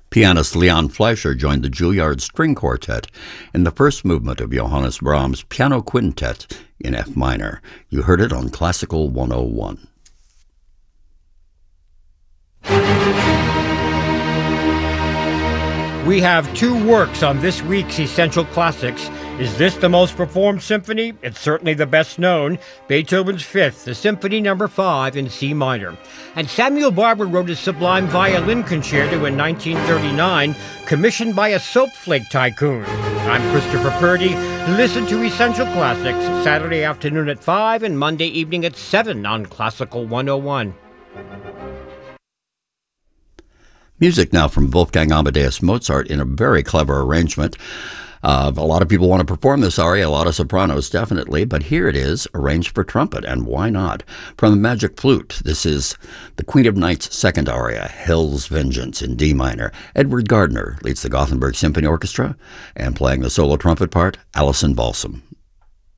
Pianist Leon Fleischer joined the Juilliard String Quartet in the first movement of Johannes Brahms' Piano Quintet in F minor. You heard it on Classical 101. We have two works on this week's Essential Classics. Is this the most performed symphony? It's certainly the best known, Beethoven's Fifth, the Symphony No. 5 in C minor. And Samuel Barber wrote his sublime violin concerto in 1939, commissioned by a soap flake tycoon. I'm Christopher Purdy. Listen to Essential Classics Saturday afternoon at 5 and Monday evening at 7 on Classical 101. Music now from Wolfgang Amadeus Mozart in a very clever arrangement. A lot of people want to perform this aria, a lot of sopranos definitely, but here it is, arranged for trumpet, and why not? From the Magic Flute, this is the Queen of Nights' second aria, Hell's Vengeance in D minor. Edward Gardner leads the Gothenburg Symphony Orchestra, and playing the solo trumpet part, Alison Balsam.